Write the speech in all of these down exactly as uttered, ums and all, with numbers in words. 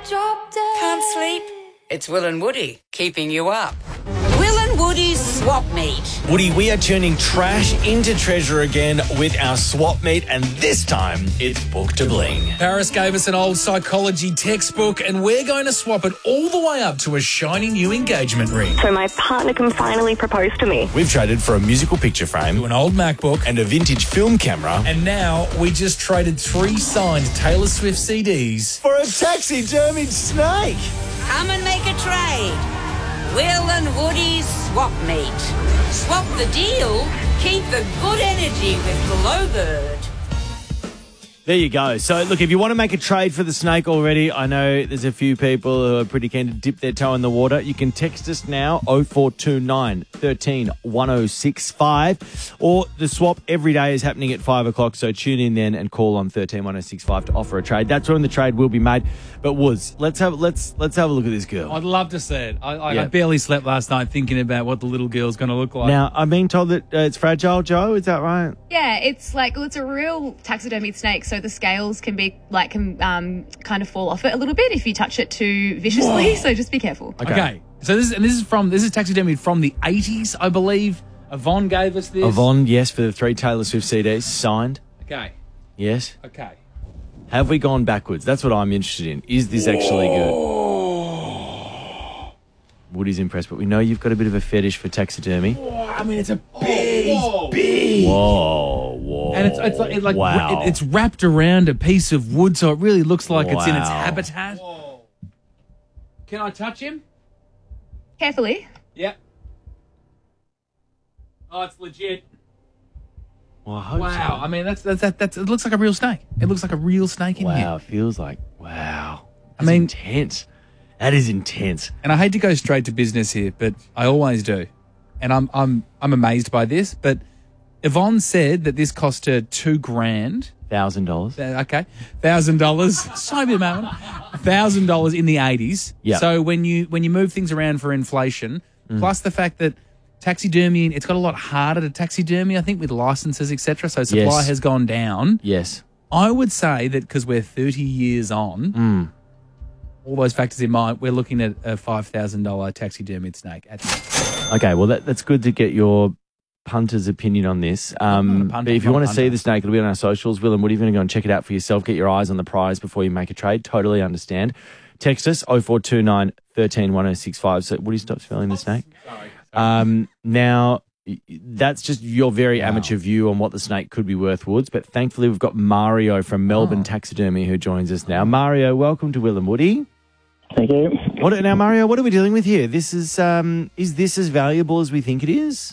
drop dead. Can't sleep? It's Will and Woody keeping you up. Will and Woody's Swap Meet. Woody, we are turning trash into treasure again with our swap meet, and this time it's Book to Bling. Paris gave us an old psychology textbook, and we're going to swap it all the way up to a shiny new engagement ring. So my partner can finally propose to me. We've traded for a musical picture frame, To an old MacBook, and a vintage film camera, and now we just traded three signed Taylor Swift C Ds. for a taxidermied snake. Come and make a trade. Will and Woody's Swap Meet. Swap the deal, keep the good energy with Glowbird. There you go. So, look, if you want to make a trade for the snake already, I know there's a few people who are pretty keen to dip their toe in the water. You can text us now, oh four two nine, one three, one oh six five. Or the swap every day is happening at five o'clock, so tune in then and call on one three, one oh six five to offer a trade. That's when the trade will be made. But, Woods, let's have let's let's have a look at this girl. I'd love to see it. I, I, Yeah. I barely slept last night thinking about what the little girl's going to look like. Now, I'm being told that uh, it's fragile, Joe. Is that right? Yeah, it's like, well, it's a real taxidermied snake, so the scales can be like, can um, kind of fall off it a little bit if you touch it too viciously. So just be careful. Okay. So this is and this is from this is taxidermied from the eighties, I believe. Yvonne gave us this. Yvonne, yes, for the three Taylor Swift C Ds, signed. Okay. Yes. Okay. Have we gone backwards? That's what I'm interested in. Is this actually good? Woody's impressed, but we know you've got a bit of a fetish for taxidermy. I mean, it's a big, big. Whoa, whoa. And it's it's like, it, like wow. it, it's wrapped around a piece of wood, so it really looks like it's in its Wow. habitat. Can I touch him? Carefully. Yep. Oh, it's legit. Well, I hope Wow. so. I mean, that's, that's that that's it looks like a real snake. It looks like a real snake in Wow, here. it feels like, wow. I That's mean- intense. That is intense. And I hate to go straight to business here, but I always do. And I'm I'm I'm amazed by this. But Yvonne said that this cost her two grand. Thousand dollars. Uh, Okay, thousand dollars. Sorry, a moment. Thousand dollars in the eighties. Yeah. So when you when you move things around for inflation, plus the fact that taxidermy, it's got a lot harder to taxidermy, I think, with licenses, et cetera. So supply Yes. has gone down. Yes. I would say that because we're thirty years on, all those factors in mind, we're looking at a five thousand dollar taxidermied snake. At Okay, well, that, that's good to get your punter's opinion on this. Um, not a punter, but if you I'm not want a to see punter. the snake, it'll be on our socials. Will and Woody, if you want to go and check it out for yourself, get your eyes on the prize before you make a trade. Totally understand. Text us, oh four two nine, one three, one oh six five. So Woody, stop smelling the snake. Sorry. Um, now, y- that's just your very amateur view on what the snake could be worth, Woods. But thankfully, we've got Mario from Melbourne Taxidermy who joins us now. Mario, welcome to Will and Woody. Thank you. What now, Mario? What are we dealing with here? This is um, is this as valuable as we think it is?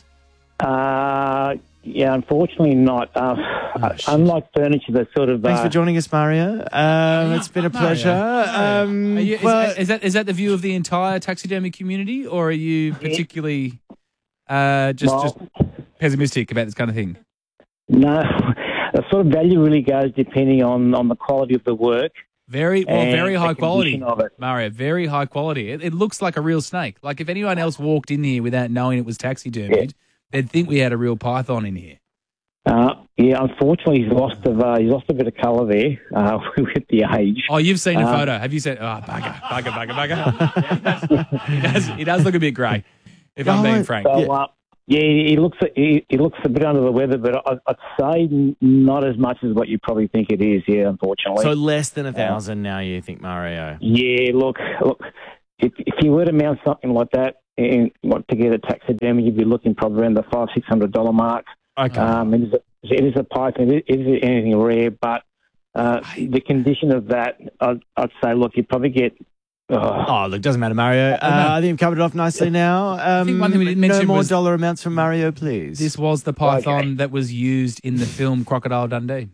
Uh, yeah, unfortunately not. Uh, shit. unlike furniture, that sort of. Thanks uh, for joining us, Mario. Um, it's been a pleasure. Um, Are you, is, but- is that is that the view of the entire taxidermy community, or are you particularly uh, just Well- just pessimistic about this kind of thing? No, the sort of value really goes depending on, on the quality of the work. Very well, and very the high quality, condition of it. Mario. Very high quality. It, it looks like a real snake. Like if anyone else walked in here without knowing it was taxidermied, they'd think we had a real python in here. Uh, yeah, unfortunately, he's lost a uh, he's lost a bit of colour there uh, with the age. Oh, you've seen a Uh, photo. Have you seen? Oh, bugger, bugger, bugger, bugger. he, does, he does look a bit grey, if I'm being frank. So, uh, yeah, he looks he, he looks a bit under the weather, but I, I'd say n- not as much as what you probably think it is. Yeah, unfortunately. so less than a thousand now, you think, Mario? Yeah, look, look. If, if you were to mount something like that and want to get a taxidermy, you'd be looking probably around the five six hundred dollar mark. Okay. Um, it is a, it is a python. It is anything rare, but uh, the condition of that, I'd, I'd say, look, you'd probably get. Uh, Oh, look, doesn't matter, Mario. Uh, I think we've covered it off nicely now. Um, think one thing we didn't no mention more was- dollar amounts from Mario, please. This was the python Okay. that was used in the film Crocodile Dundee.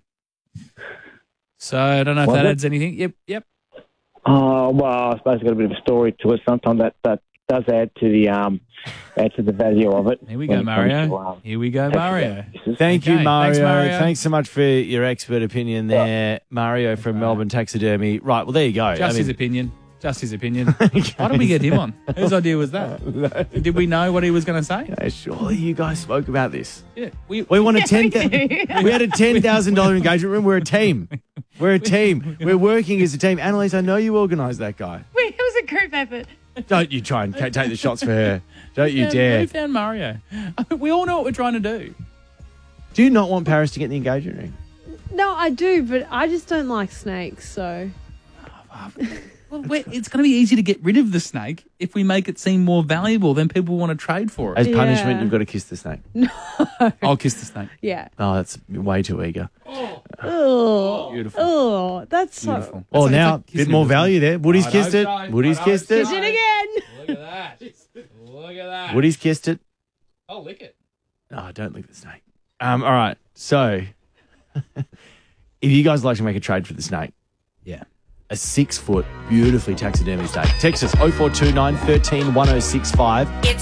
So I don't know if Was that it? adds anything. Yep, yep. oh well, I suppose it's got a bit of a story to it. Sometimes that, that does add to the um add to the value of it. Here we when go, it comes Mario. to, um, Here we go, Mario. Thank you, Okay, Mario. thanks, Mario. Thanks so much for your expert opinion there, Mario from Melbourne Taxidermy. Right, well, there you go. Just I mean, his opinion. Just his opinion. Why did we get him on? Whose idea was that? Did we know what he was going to say? uh, surely you guys spoke about this. Yeah, we, We want a Yeah, ten. we do. We had a ten thousand dollar engagement room. We're a team. We're a team. We're working as a team. Annalise, I know you organised that guy. Wait, it was a group effort. Don't you try and ca- take the shots for her. Don't you Yeah, dare. We found Mario. We all know what we're trying to do. Do you not want Paris to get the engagement ring? No, I do, but I just don't like snakes, so. Well, we're, it's going to be easy to get rid of the snake if we make it seem more valuable. Then people want to trade for it. As punishment, Yeah. you've got to kiss the snake. I'll kiss the snake. Yeah. Oh, that's way too eager. Oh, Beautiful. oh, that's so. Beautiful. Well, It's like- now, it's like bit kissing more with the value there. Woody's I kissed hope it. so. Woody's I kissed hope it. Kiss it again. Look at that. Look at that. Woody's kissed it. I'll lick it. Oh, don't lick the snake. Um, all right. So, if you guys like to make a trade for the snake, Yeah. a six foot, beautifully taxidermy snake, text us oh four two nine, one three, one oh six five. It's